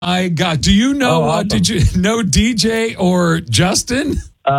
My God. Do you know, awesome. did you know DJ or Justin?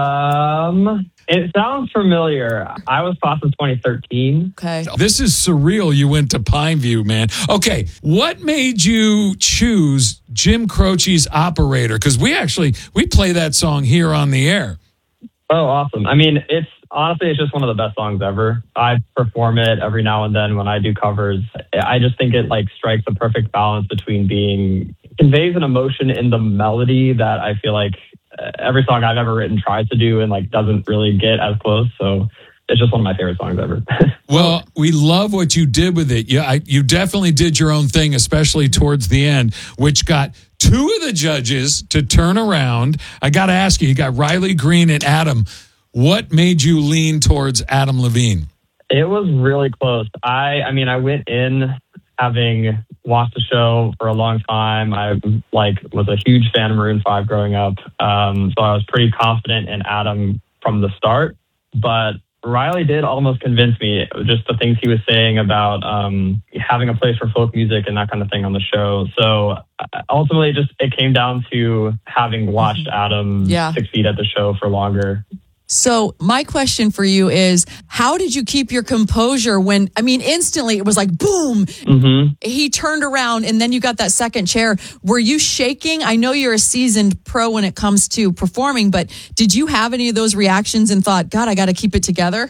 It sounds familiar. I was class of 2013. Okay. This is surreal. You went to Pineview, man. Okay. What made you choose Jim Croce's Operator? Because we play that song here on the air. Oh, awesome. I mean, it's just one of the best songs ever. I perform it every now and then when I do covers. I just think it strikes the perfect balance between conveys an emotion in the melody that I feel like every song I've ever written tries to do and doesn't really get as close. So it's just one of my favorite songs ever. Well, we love what you did with it. You definitely did your own thing, especially towards the end, which got two of the judges to turn around. I got to ask you got Riley Green and Adam. What made you lean towards Adam Levine? It was really close. I went in having watched the show for a long time. I was a huge fan of Maroon 5 growing up. So I was pretty confident in Adam from the start. But Riley did almost convince me, just the things he was saying about having a place for folk music and that kind of thing on the show. So ultimately, it came down to having watched Adam succeed at the show for longer. So my question for you is, how did you keep your composure when, instantly it was like, boom, he turned around and then you got that second chair. Were you shaking? I know you're a seasoned pro when it comes to performing, but did you have any of those reactions and thought, God, I got to keep it together?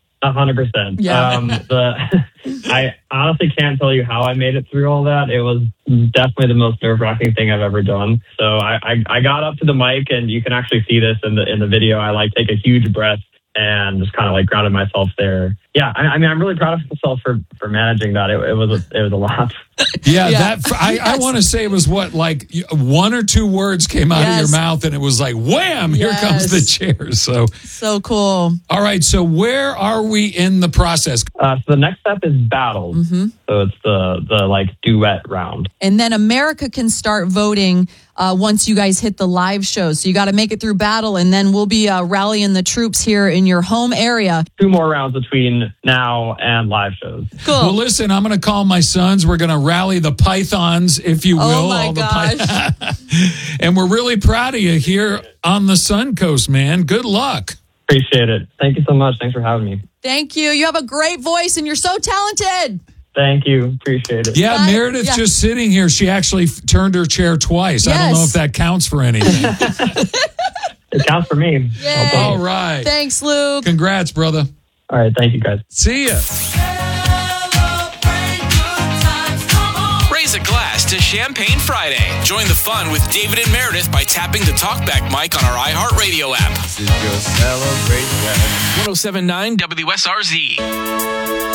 100%. Yeah. I honestly can't tell you how I made it through all that. It was definitely the most nerve-wracking thing I've ever done. So I got up to the mic, and you can actually see this in the video. I take a huge breath and just kind of grounded myself there. Yeah, I'm really proud of myself for managing that. It was a lot. Yeah. I want to say it was one or two words came out of your mouth, and it was like, wham! Here comes the chair. So cool. All right. So where are we in the process? So the next step is battles. So it's the duet round. And then America can start voting once you guys hit the live shows. So you got to make it through battle, and then we'll be rallying the troops here in your home area. 2 more rounds between now and live shows. Cool. Well, listen, I'm going to call my sons. We're going to rally the pythons, if you will. Oh, my gosh. And we're really proud of you here on the Suncoast, man. Good luck. Appreciate it. Thank you so much. Thanks for having me. Thank you. You have a great voice, and you're so talented. Thank you. Appreciate it. Yeah, Meredith's just sitting here. She actually turned her chair twice. Yes. I don't know if that counts for anything. It counts for me. Yay. All right. Thanks, Luke. Congrats, brother. All right. Thank you, guys. See ya. Raise a glass to Champagne Friday. Join the fun with David and Meredith by tapping the TalkBack mic on our iHeartRadio app. This is your celebration. 107.9 WSRZ.